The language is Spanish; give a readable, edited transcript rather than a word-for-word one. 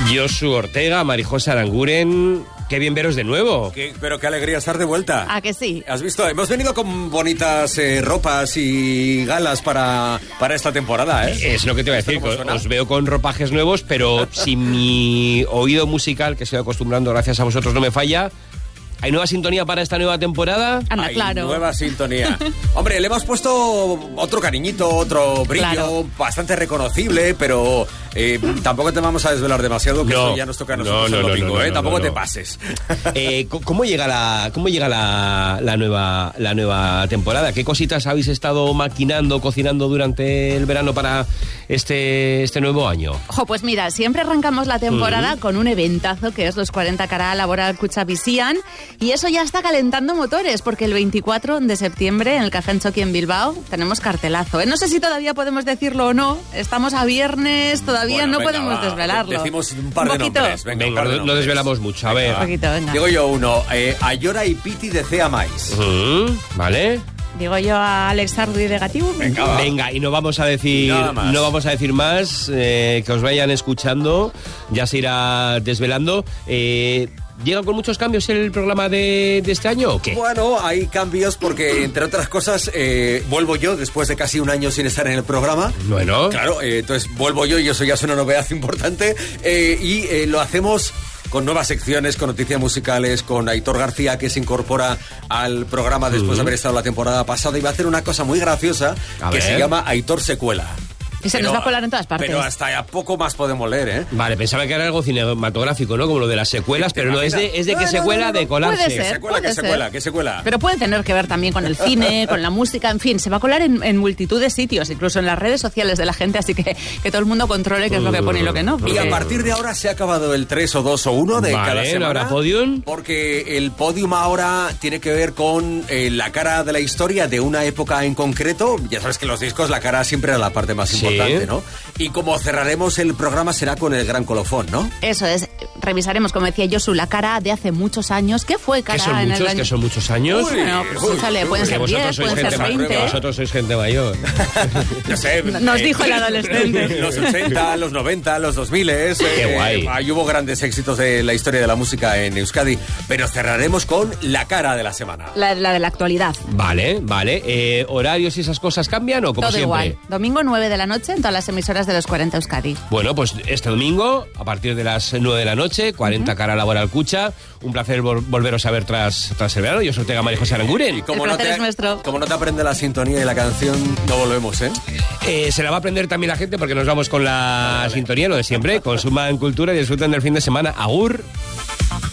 Josu Ortega, Marijosa Aranguren, qué bien veros de nuevo. Pero qué alegría estar de vuelta. ¿A que sí? ¿Has visto? Hemos venido con bonitas ropas y galas para esta temporada, ¿eh? Es lo que te iba a decir, os veo con ropajes nuevos, pero si mi oído musical, que estoy acostumbrando gracias a vosotros, no me falla... ¿Hay nueva sintonía para esta nueva temporada? Anda, Hay claro. Nueva sintonía. Hombre, le hemos puesto otro cariñito, otro brillo, claro, bastante reconocible, pero tampoco te vamos a desvelar demasiado, que eso ya nos toca a nosotros el domingo, ¿eh? Tampoco te pases. ¿Cómo llega la nueva temporada? ¿Qué cositas habéis estado maquinando, cocinando durante el verano para este nuevo año? Pues mira, siempre arrancamos la temporada con un eventazo que es los 40 Cara Laboral Kutxabizian, y eso ya está calentando motores, porque el 24 de septiembre en el Café Antxoki en Bilbao tenemos cartelazo. No sé si todavía podemos decirlo o no, estamos a viernes, todavía no podemos desvelarlo. Decimos un par de nombres. Venga, lo desvelamos mucho, a ver. Un poquito, venga. Digo yo uno, Ayora y Piti de Cea Mais. Vale. Digo yo a Alex Ardu y de Gatibu. Venga, y no vamos a decir más, que os vayan escuchando, ya se irá desvelando. ¿Llega con muchos cambios el programa de este año o qué? Bueno, hay cambios porque, entre otras cosas, vuelvo yo después de casi un año sin estar en el programa. Bueno. Claro, entonces vuelvo yo y eso ya es una novedad importante. Y lo hacemos con nuevas secciones, con noticias musicales, con Aitor García, que se incorpora al programa después de haber estado la temporada pasada, y va a hacer una cosa muy graciosa que se llama Aitor Secuela. Y se nos va a colar en todas partes. Pero hasta a poco más podemos leer, ¿eh? Vale, pensaba que era algo cinematográfico, ¿no? Como lo de las secuelas, pero no, es de que secuela de colarse. Puede ser, ¿Qué secuela? Pero puede tener que ver también con el cine, con la música, en fin, se va a colar en multitud de sitios, incluso en las redes sociales de la gente, así que todo el mundo controle qué es lo que pone y lo que no. Porque... Y a partir de ahora se ha acabado el 3 o 2 o 1 de cada semana. ¿Ahora podium? Porque el podium ahora tiene que ver con la cara de la historia de una época en concreto. Ya sabes que los discos, la cara siempre era la parte más importante, ¿no? Y como cerraremos el programa será con el gran colofón, ¿no? Eso es, revisaremos, como decía Josu, la cara de hace muchos años. ¿Qué fue cara en el año? ¿Que son muchos años? Bueno, pues sale, pueden ser 10, pueden ser 20. Vosotros sois gente mayor. No sé. Nos dijo el adolescente. Los 80, los 90, los 2000. Qué guay. Ahí hubo grandes éxitos de la historia de la música en Euskadi. Pero cerraremos con la cara de la semana. La de la actualidad. Vale. ¿Horarios y esas cosas cambian o como todo siempre? Igual. Domingo 9 de la noche en todas las emisoras de los 40 Euskadi. Bueno, pues este domingo, a partir de las 9 de la noche, 40 Cara Laboral Kutxa. Un placer volveros a ver tras el verano. Yo soy Ortega, Marijosa Aranguren. El placer es nuestro. Como no te aprende la sintonía y la canción, no volvemos, ¿eh? Se la va a aprender también la gente porque nos vamos con la sintonía, lo de siempre. Consuman cultura y disfruten del fin de semana. Agur.